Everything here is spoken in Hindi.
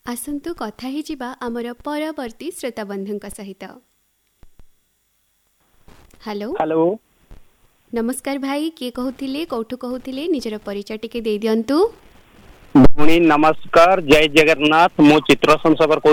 आसंतु कथा ही जिबा आमर परवर्ती श्रोता बंधुଙ୍କ सहित। हेलो हेलो नमस्कार भाई, किए कहूथिले कोठु कहूथिले निजर परिचय टिके दे दियंतु। भौणी नमस्कार, जय जगन्नाथ। मो चित्रसन सगर